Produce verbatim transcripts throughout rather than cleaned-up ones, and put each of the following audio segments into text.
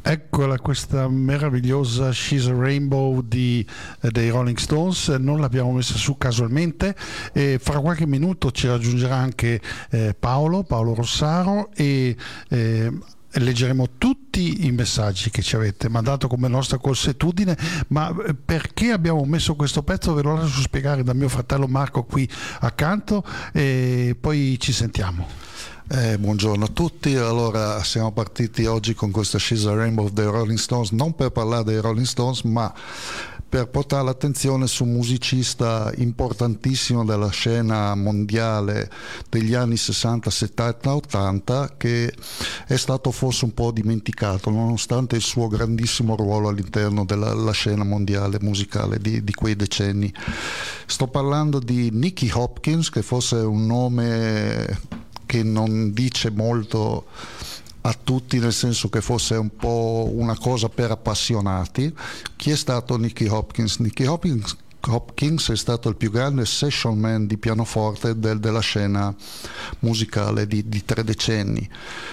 Eccola questa meravigliosa She's a Rainbow di, eh, dei Rolling Stones. Non l'abbiamo messa su casualmente, e fra qualche minuto ci raggiungerà anche eh, Paolo, Paolo Rossaro, e eh, leggeremo tutti i messaggi che ci avete mandato come nostra consuetudine. Ma perché abbiamo messo questo pezzo ve lo lascio spiegare da mio fratello Marco qui accanto, e poi ci sentiamo. Eh, buongiorno a tutti. Allora, siamo partiti oggi con questa She's a Rainbow dei Rolling Stones, non per parlare dei Rolling Stones, ma per portare l'attenzione su un musicista importantissimo della scena mondiale degli anni sessanta, settanta, ottanta, che è stato forse un po' dimenticato nonostante il suo grandissimo ruolo all'interno della la scena mondiale musicale di, di quei decenni. Sto parlando di Nicky Hopkins, che forse è un nome che non dice molto a tutti, nel senso che fosse un po' una cosa per appassionati. Chi è stato Nicky Hopkins? Nicky Hopkins, Hopkins è stato il più grande session man di pianoforte del, della scena musicale di, di tre decenni.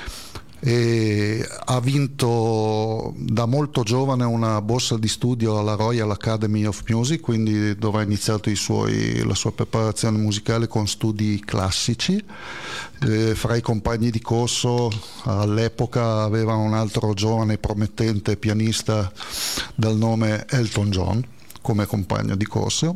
E ha vinto da molto giovane una borsa di studio alla Royal Academy of Music, quindi dove ha iniziato i suoi, la sua preparazione musicale con studi classici. E fra i compagni di corso all'epoca aveva un altro giovane promettente pianista dal nome Elton John come compagno di corso.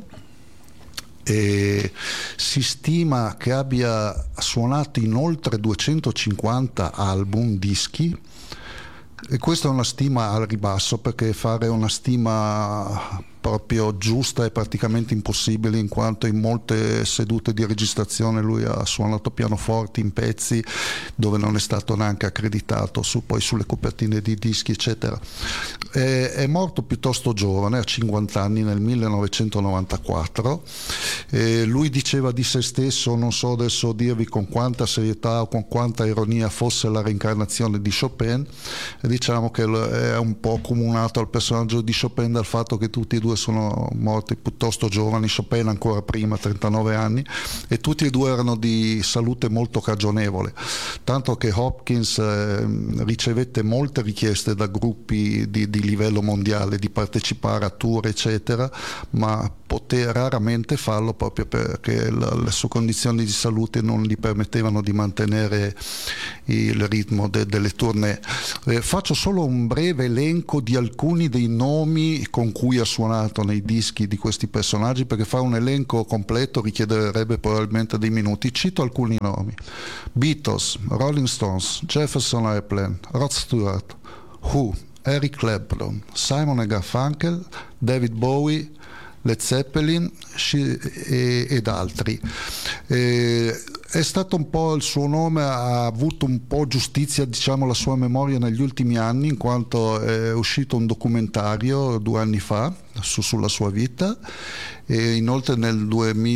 E si stima che abbia suonato in oltre duecentocinquanta album, dischi, e questa è una stima al ribasso, perché fare una stima proprio giusta è praticamente impossibile, in quanto in molte sedute di registrazione lui ha suonato pianoforte in pezzi dove non è stato neanche accreditato, su, poi sulle copertine di dischi eccetera. È, è morto piuttosto giovane, a cinquanta anni, nel millenovecentonovantaquattro. E lui diceva di se stesso, non so adesso dirvi con quanta serietà o con quanta ironia, fosse la reincarnazione di Chopin, e diciamo che è un po' accomunato al personaggio di Chopin dal fatto che tutti e due sono morti piuttosto giovani, Chopin ancora prima, trentanove anni, e tutti e due erano di salute molto cagionevole, tanto che Hopkins eh, ricevette molte richieste da gruppi di, di livello mondiale di partecipare a tour eccetera, ma poté raramente farlo proprio perché la, le sue condizioni di salute non gli permettevano di mantenere il ritmo de, delle tournée. Eh, faccio solo un breve elenco di alcuni dei nomi con cui ha suonato nei dischi di questi personaggi, perché fare un elenco completo richiederebbe probabilmente dei minuti. Cito alcuni nomi: Beatles, Rolling Stones, Jefferson Airplane, Rod Stewart, Who, Eric Clapton, Simon and Garfunkel, David Bowie, Led Zeppelin e, ed altri. E, è stato un po' il suo nome, ha avuto un po' giustizia, diciamo, la sua memoria negli ultimi anni, in quanto è uscito un documentario due anni fa su, sulla sua vita, e inoltre nel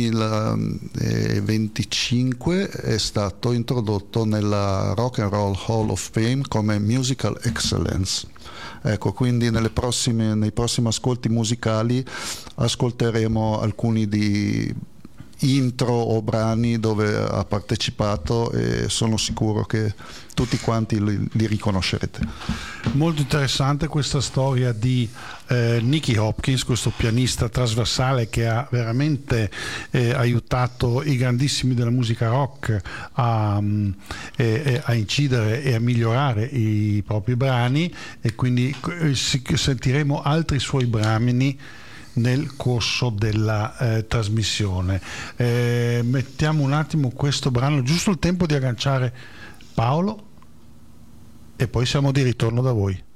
duemilaventicinque è stato introdotto nella Rock and Roll Hall of Fame come Musical Excellence. Ecco, quindi nelle prossime, nei prossimi ascolti musicali ascolteremo alcuni di intro o brani dove ha partecipato, e sono sicuro che tutti quanti li, li riconoscerete. Molto interessante questa storia di eh, Nicky Hopkins, questo pianista trasversale che ha veramente eh, aiutato i grandissimi della musica rock a, eh, a incidere e a migliorare i propri brani, e quindi eh, sentiremo altri suoi brani nel corso della eh, trasmissione. Eh, mettiamo un attimo questo brano, giusto il tempo di agganciare Paolo, e poi siamo di ritorno da voi.